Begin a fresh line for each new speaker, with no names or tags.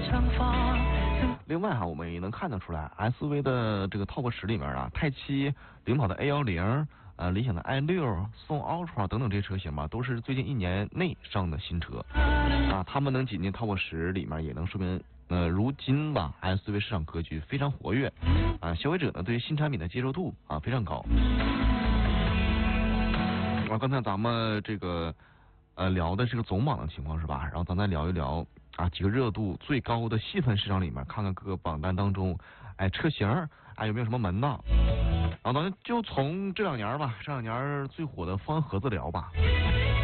另外我们也能看得出来 ，SUV 的这个 TOP 10里面泰七、领跑的 A10，理想的 i6、宋 Ultra 等等这些车型都是最近1年内上的新车他们能挤进 TOP 10里面，也能说明如今SUV 市场格局非常活跃消费者呢对于新产品的接受度非常高。刚才咱们这个聊的这个总榜的情况是吧？然后咱再聊一聊几个热度最高的细分市场里面，看看各个榜单当中，车型有没有什么门道？然后咱就从这2年吧，这2年最火的方盒子聊吧。